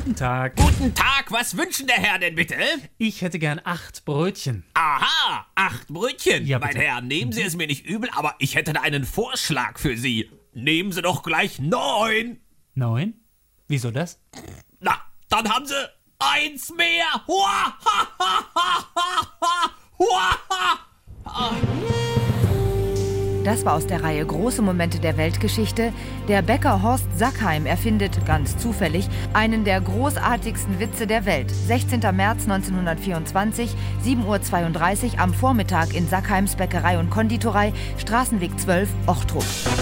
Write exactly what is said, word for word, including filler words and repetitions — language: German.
Guten Tag. Guten Tag, was wünschen der Herr denn bitte? Ich hätte gern acht Brötchen. Aha, acht Brötchen. Ja, mein bitte. Herr, nehmen Sie es mir nicht übel, aber ich hätte da einen Vorschlag für Sie. Nehmen Sie doch gleich neun. Neun? Wieso das? Na, dann haben Sie eins mehr. Hua, ha, ha, ha, ha, ha. Hua, ha. Das war aus der Reihe Große Momente der Weltgeschichte. Der Bäcker Horst Sackheim erfindet, ganz zufällig, einen der großartigsten Witze der Welt. sechzehnter März neunzehnhundertvierundzwanzig, sieben Uhr zweiunddreißig am Vormittag in Sackheims Bäckerei und Konditorei, Straßenweg zwölf, Ochtrup.